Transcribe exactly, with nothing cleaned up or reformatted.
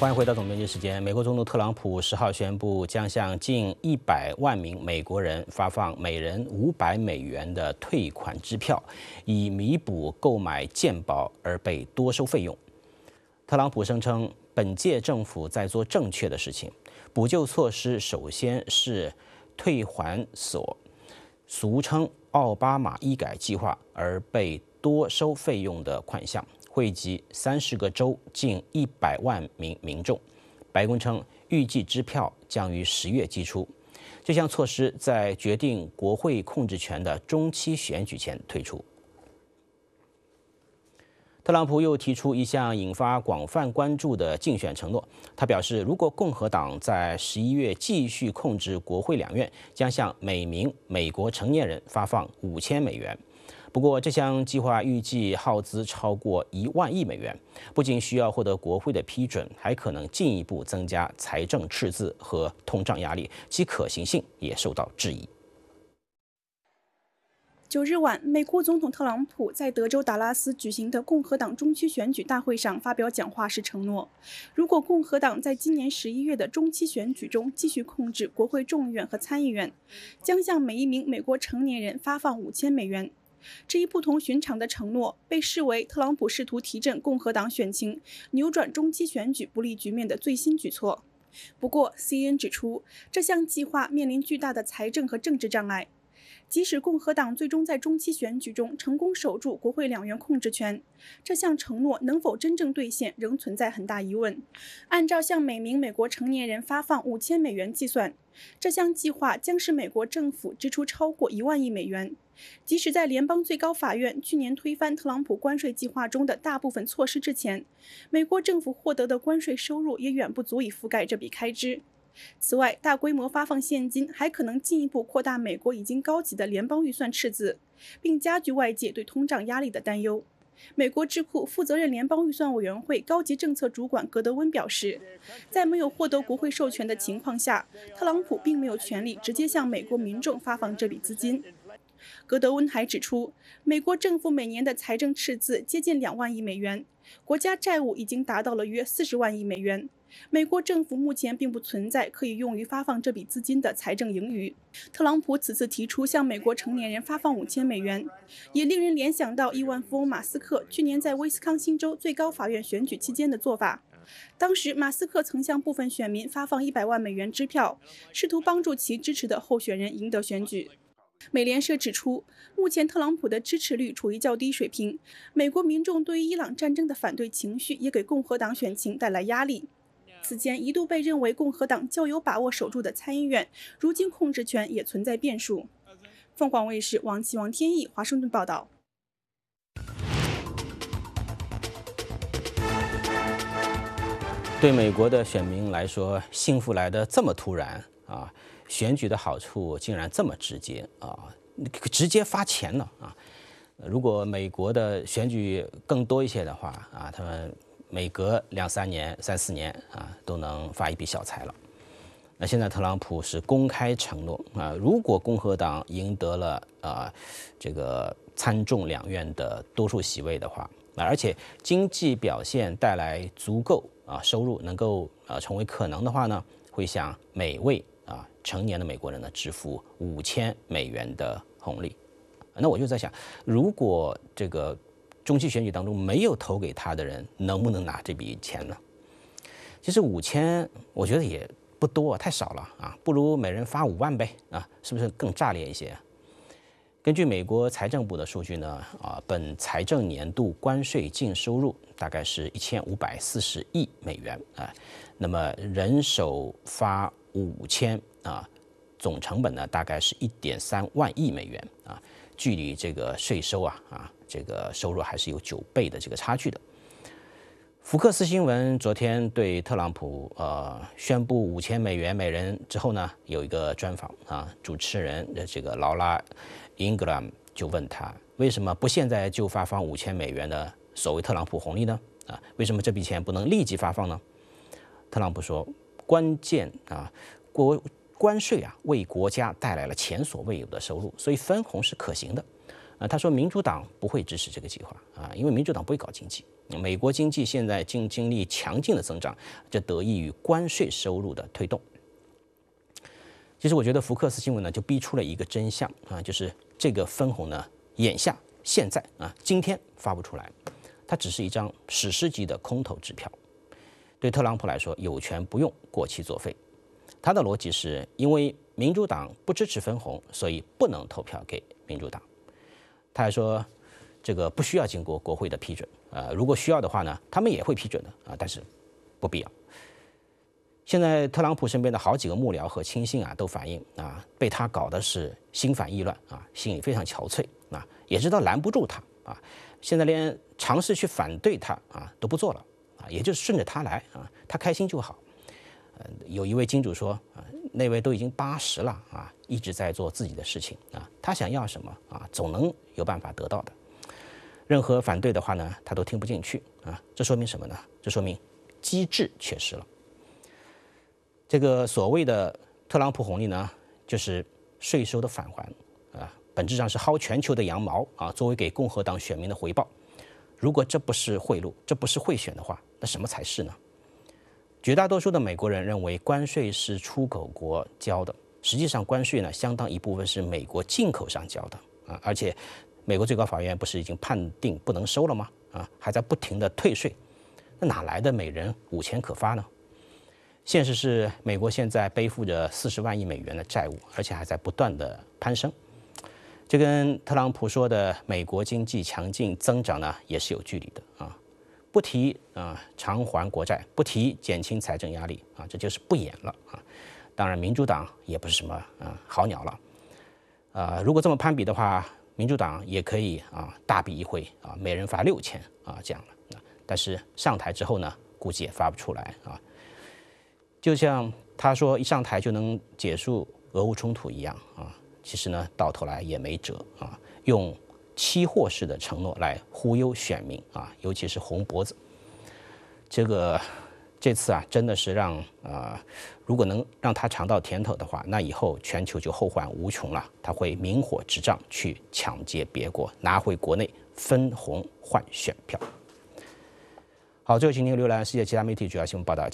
欢迎回到总编辑时间。美国总统特朗普十号宣布，将向近一百万名美国人发放每人五百美元的退款支票，以弥补购买健保而被多收费用。特朗普声称，本届政府在做正确的事情，补救措施首先是退还所俗称奥巴马医改计划而被多收费用的款项。惠及三十个州近一百万名民众。白宫称，预计支票将于十月寄出。这项措施在决定国会控制权的中期选举前推出。特朗普又提出一项引发广泛关注的竞选承诺。他表示，如果共和党在十一月继续控制国会两院，将向每名美国成年人发放五千美元。不过，这项计划预计耗资超过一万亿美元，不仅需要获得国会的批准，还可能进一步增加财政赤字和通胀压力，其可行性也受到质疑。 九日晚，美国总统特朗普在德州达拉斯举行的共和党中期选举大会上发表讲话时承诺，如果共和党在今年十一月的中期选举中继续控制国会众议院和参议院，将向每一名美国成年人发放五千美元。这一不同寻常的承诺被视为特朗普试图提振共和党选情、扭转中期选举不利局面的最新举措。不过 ，C N N 指出，这项计划面临巨大的财政和政治障碍。即使共和党最终在中期选举中成功守住国会两院控制权，这项承诺能否真正兑现，仍存在很大疑问。按照向每名美国成年人发放五千美元计算，这项计划将使美国政府支出超过一万亿美元。即使在联邦最高法院去年推翻特朗普关税计划中的大部分措施之前，美国政府获得的关税收入也远不足以覆盖这笔开支。此外，大规模发放现金还可能进一步扩大美国已经高级的联邦预算赤字，并加剧外界对通胀压力的担忧。美国智库负责任联邦预算委员会高级政策主管格德温表示，在没有获得国会授权的情况下，特朗普并没有权利直接向美国民众发放这笔资金。格德温还指出，美国政府每年的财政赤字接近两万亿美元，国家债务已经达到了约四十万亿美元。美国政府目前并不存在可以用于发放这笔资金的财政盈余。特朗普此次提出向美国成年人发放五千美元，也令人联想到亿万富翁马斯克去年在威斯康星州最高法院选举期间的做法。当时，马斯克曾向部分选民发放一百万美元支票，试图帮助其支持的候选人赢得选举。美联社指出，目前特朗普的支持率处于较低水平，美国民众对于伊朗战争的反对情绪也给共和党选情带来压力。此前一度被认为共和党较有把握守住的参议院，如今控制权也存在变数。凤凰卫视王琦、王天翼华盛顿报道。 对美国的选民来说，幸福来得这么突然啊！选举的好处竟然这么直接啊，直接发钱了啊！如果美国的选举更多一些的话啊，他们每隔两三年、三四年啊，都能发一笔小财了。那现在特朗普是公开承诺啊，如果共和党赢得了啊这个参众两院的多数席位的话，而且经济表现带来足够啊收入能够啊成为可能的话呢，会向每位啊成年的美国人呢支付五千美元的红利。那我就在想，如果这个中期选举当中没有投给他的人，能不能拿这笔钱呢？其实五千，我觉得也不多，太少了啊，不如每人发五万呗啊，是不是更炸裂一些？根据美国财政部的数据呢，啊，本财政年度关税净收入大概是一千五百四十亿美元啊，那么人手发五千啊，总成本呢大概是一点三万亿美元啊，距离这个税收啊啊。这个收入还是有九倍的这个差距的。福克斯新闻昨天对特朗普呃宣布五千美元每人之后呢，有一个专访啊，主持人的这个劳拉·英格兰就问他，为什么不现在就发放五千美元的所谓特朗普红利呢？啊，为什么这笔钱不能立即发放呢？特朗普说，关键啊，国关税啊为国家带来了前所未有的收入，所以分红是可行的。啊，他说民主党不会支持这个计划啊，因为民主党不会搞经济美国经济现在经经历强劲的增长，这得益于关税收入的推动。其实我觉得福克斯新闻呢就逼出了一个真相啊，就是这个分红呢，眼下现在啊今天发不出来，它只是一张史诗级的空头支票。对特朗普来说，有权不用，过期作废。他的逻辑是因为民主党不支持分红，所以不能投票给民主党。他还说，这个不需要经过国会的批准，呃，如果需要的话呢，他们也会批准的啊，但是不必要。现在特朗普身边的好几个幕僚和亲信啊，都反映啊，被他搞的是心烦意乱啊，心里非常憔悴啊，也知道拦不住他啊，现在连尝试去反对他啊都不做了啊，也就是顺着他来啊，他开心就好。呃，有一位金主说啊，那位都已经八十了啊，一直在做自己的事情啊，他想要什么啊，总能有办法得到的。任何反对的话呢，他都听不进去啊，这说明什么呢？这说明机制缺失了。这个所谓的特朗普红利呢，就是税收的返还啊，本质上是薅全球的羊毛啊，作为给共和党选民的回报。如果这不是贿赂，这不是贿选的话，那什么才是呢？绝大多数的美国人认为关税是出口国交的，实际上关税呢，相当一部分是美国进口商交的啊，而且美国最高法院不是已经判定不能收了吗？啊，还在不停的退税，那哪来的每人五千可发呢？现实是，美国现在背负着四十万亿美元的债务，而且还在不断的攀升。这跟特朗普说的美国经济强劲增长呢，也是有距离的啊。不提啊偿还国债，不提减轻财政压力啊，这就是不演了啊。当然，民主党也不是什么啊好鸟了。啊，如果这么攀比的话，民主党也可以啊大笔一挥啊，每人发六千啊这样了。但是上台之后呢，估计也发不出来啊。就像他说一上台就能结束俄乌冲突一样啊，其实呢到头来也没辙啊，用期货式的承诺来忽悠选民啊，尤其是红脖子。这个这次啊真的是让啊、呃，如果能让他尝到甜头的话，那以后全球就后患无穷了。他会明火执仗去抢劫别国，拿回国内分红换选票。好，最后请您浏览世界其他媒体主要新闻报道。